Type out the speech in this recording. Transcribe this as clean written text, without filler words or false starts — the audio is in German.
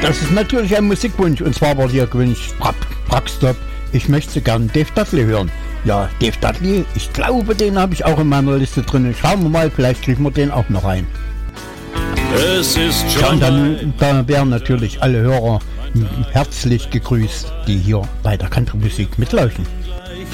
Das ist natürlich ein Musikwunsch und zwar war hier gewünscht Brackstop. Ich möchte gern Dave Dudley hören. Ja, Dave Dudley, ich glaube, den habe ich auch in meiner Liste drin. Schauen wir mal, vielleicht kriegen wir den auch noch rein. Es ist schon ja, und dann wären natürlich alle Hörer herzlich gegrüßt, die hier bei der Country-Musik mitlaufen.